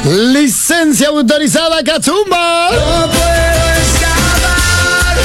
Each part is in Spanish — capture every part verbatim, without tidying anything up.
Licencia autorizada, Cachumba. No puedo escapar.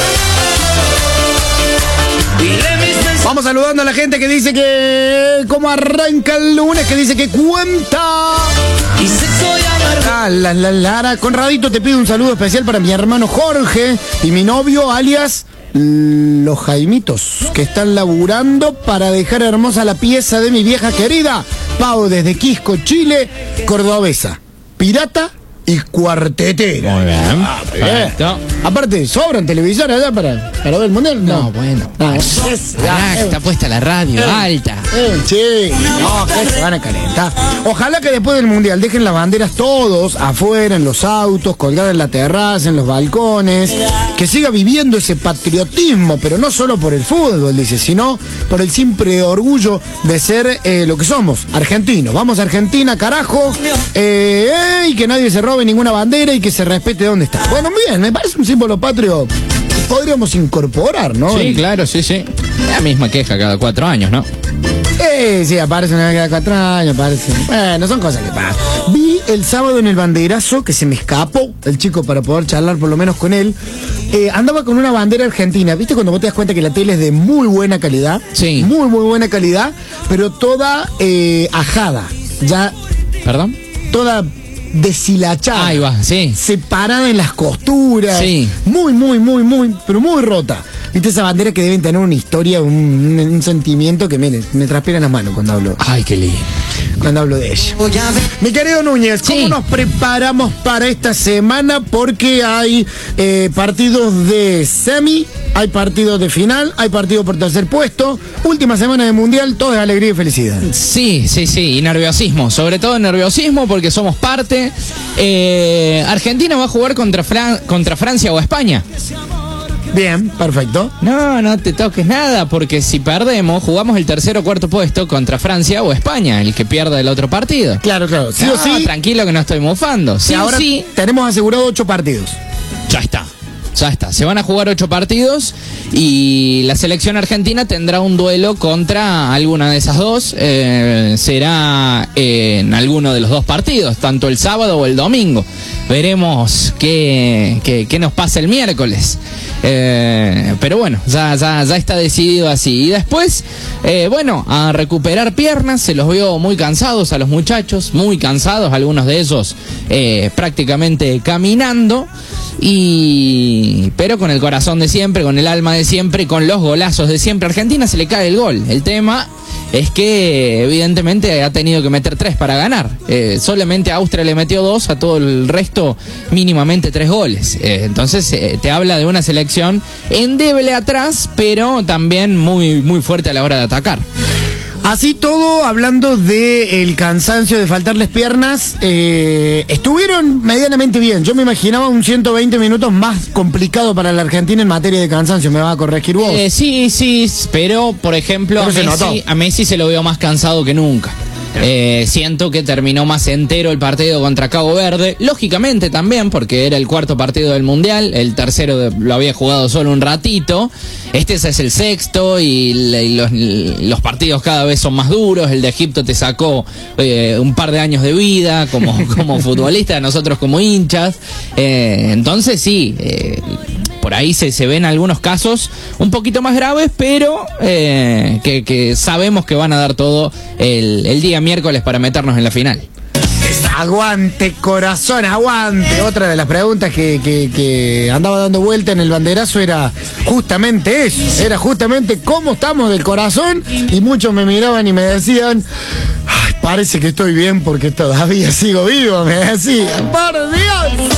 Vamos saludando a la gente que dice que... ¿Cómo arranca el lunes? Que dice que cuenta. Y sexo y amargo. Ah, la, la, Lara. Conradito, te pido un saludo especial para mi hermano Jorge y mi novio, alias Los Jaimitos, que están laburando para dejar hermosa la pieza de mi vieja querida Pau, desde Quisco, Chile, cordobesa, pirata y cuartetera. Muy bien. Ah, bien. Perfecto. Aparte, ¿sobran televisores allá para, para ver el mundial? No, No, bueno. Ah, es- Ah, ah, está puesta la radio, alta. Eh, che, no, que se van a calentar. Ojalá que después del mundial dejen las banderas todos afuera, en los autos, colgadas en la terraza, en los balcones. Que siga viviendo ese patriotismo, pero no solo por el fútbol, dice, sino por el simple orgullo de ser eh, lo que somos, argentinos. Vamos a Argentina, carajo. Eh, eh, y que nadie se robe ninguna bandera y que se respete dónde está. Bueno, bien, me parece un símbolo patrio que podríamos incorporar, ¿no? Sí, claro, sí, sí. La misma queja cada cuatro años, ¿no? Eh, sí, aparece una vez cada cuatro años, aparece. Bueno, son cosas que pasan. Vi el sábado en el banderazo que se me escapó el chico para poder charlar por lo menos con él. Eh, andaba con una bandera argentina. ¿Viste cuando vos te das cuenta que la tele es de muy buena calidad? Sí. Muy, muy buena calidad, pero toda eh, ajada. Ya, ¿Perdón? toda deshilachada. Ahí va, sí. Separada en las costuras. Sí. Muy, muy, muy, muy, pero muy rota. ¿Viste esa bandera que deben tener una historia, un, un, un sentimiento que, miren, me transpiran las manos cuando hablo, Ay, qué lindo. cuando hablo de ella? Mi querido Núñez, ¿cómo Sí. nos preparamos para esta semana? Porque hay eh, partidos de semi, hay partidos de final, hay partidos por tercer puesto. Última semana de Mundial, todo es alegría y felicidad. Sí, sí, sí, y nerviosismo, sobre todo nerviosismo porque somos parte. Eh, Argentina va a jugar contra, Fran- contra Francia o España. Bien, perfecto. No, no te toques nada, porque si perdemos, jugamos el tercer o cuarto puesto contra Francia o España, el que pierda el otro partido. Claro, claro. Sí No, o sí, tranquilo que no estoy mufando. Sí y o ahora sí, tenemos asegurado ocho partidos. ya está. Ya está, se van a jugar ocho partidos y la selección argentina tendrá un duelo contra alguna de esas dos. Eh, será eh, en alguno de los dos partidos, tanto el sábado o el domingo. Veremos qué, qué, qué nos pasa el miércoles. Eh, pero bueno, ya, ya, ya está decidido así. Y después, eh, bueno, a recuperar piernas. Se los veo muy cansados a los muchachos, muy cansados, algunos de ellos eh, prácticamente caminando. Y pero con el corazón de siempre, con el alma de siempre, con los golazos de siempre. A Argentina se le cae el gol. El tema es que evidentemente ha tenido que meter tres para ganar. Eh, solamente Austria le metió dos, a todo el resto mínimamente tres goles. Eh, entonces eh, te habla de una selección endeble atrás, pero también muy, muy fuerte a la hora de atacar. Así todo, hablando del cansancio, de faltarles piernas, eh, estuvieron medianamente bien. Yo me imaginaba un ciento veinte minutos más complicado para la Argentina en materia de cansancio. ¿Me vas a corregir vos? Eh, sí, sí, pero por ejemplo a Pero se Messi, notó. a Messi se lo veo más cansado que nunca. Eh, siento que terminó más entero el partido contra Cabo Verde, lógicamente también porque era el cuarto partido del Mundial, el tercero de- lo había jugado solo un ratito, este es el sexto y, le- y los, los partidos cada vez son más duros. El de Egipto te sacó eh, un par de años de vida como, como futbolista, nosotros como hinchas. Eh, entonces sí, eh, por ahí se, se ven algunos casos un poquito más graves, pero eh, que, que sabemos que van a dar todo el, el día miércoles para meternos en la final. Aguante, corazón, aguante. Otra de las preguntas que, que, que andaba dando vuelta en el banderazo era justamente eso. Era justamente cómo estamos del corazón. Y muchos me miraban y me decían, ay, parece que estoy bien porque todavía sigo vivo, me decían. ¡Por Dios!